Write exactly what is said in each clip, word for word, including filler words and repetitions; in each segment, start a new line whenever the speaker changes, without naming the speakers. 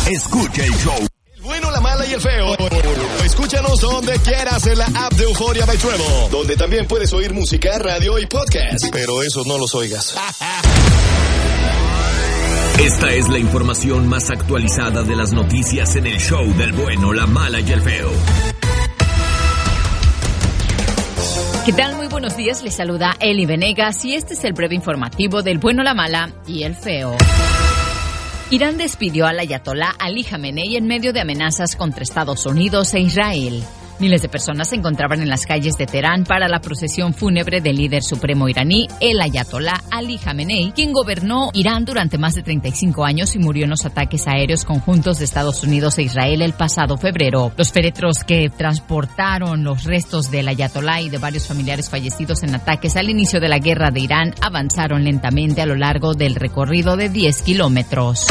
Escucha el show.
El bueno, la mala y el feo. Escúchanos donde quieras en la app de Euforia by Trevo, donde también puedes oír música, radio y podcast. Pero esos no los oigas.
Esta es la información más actualizada de las noticias en el show del bueno, la mala y el feo.
¿Qué tal? Muy buenos días, les saluda Eli Venegas y este es el breve informativo del bueno, la mala y el feo. Irán despidió al ayatolá Ali Jamenei en medio de amenazas contra Estados Unidos e Israel. Miles de personas se encontraban en las calles de Teherán para la procesión fúnebre del líder supremo iraní, el ayatolá Ali Jamenei, quien gobernó Irán durante más de treinta y cinco años y murió en los ataques aéreos conjuntos de Estados Unidos e Israel el pasado febrero. Los féretros que transportaron los restos del ayatolá y de varios familiares fallecidos en ataques al inicio de la guerra de Irán avanzaron lentamente a lo largo del recorrido de diez kilómetros.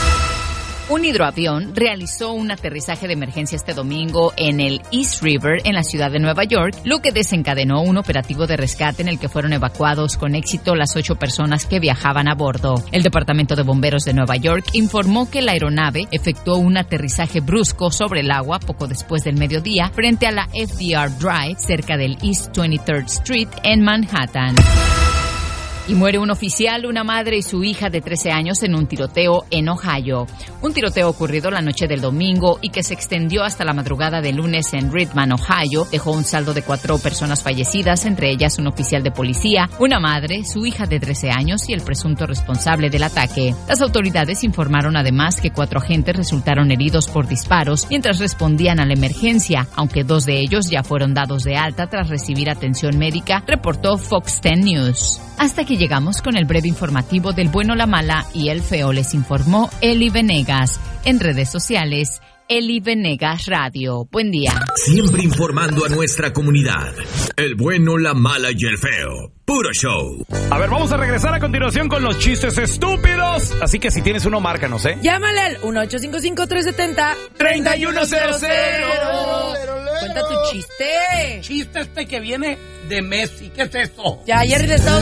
Un hidroavión realizó un aterrizaje de emergencia este domingo en el East River, en la ciudad de Nueva York, lo que desencadenó un operativo de rescate en el que fueron evacuados con éxito las ocho personas que viajaban a bordo. El Departamento de Bomberos de Nueva York informó que la aeronave efectuó un aterrizaje brusco sobre el agua poco después del mediodía frente a la F D R Drive, cerca del East twenty-third Street en Manhattan. Y muere un oficial, una madre y su hija de trece años en un tiroteo en Ohio. Un tiroteo ocurrido la noche del domingo y que se extendió hasta la madrugada del lunes en Redmond, Ohio, dejó un saldo de cuatro personas fallecidas, entre ellas un oficial de policía, una madre, su hija de trece años y el presunto responsable del ataque. Las autoridades informaron además que cuatro agentes resultaron heridos por disparos mientras respondían a la emergencia, aunque dos de ellos ya fueron dados de alta tras recibir atención médica, reportó Fox ten News. Hasta que llegamos con el breve informativo del bueno, la mala y el feo, les informó Eli Venegas. En redes sociales, Eli Venegas Radio. Buen día.
Siempre informando a nuestra comunidad. El bueno, la mala y el feo. Puro show.
A ver, vamos a regresar a continuación con los chistes estúpidos. Así que si tienes uno, márcanos, ¿eh?
Llámale al uno ocho cinco cinco, tres siete cero, tres uno cero cero. Cuenta tu chiste.
Chiste este que viene de Messi. ¿Qué es eso?
Ya ayer de Estados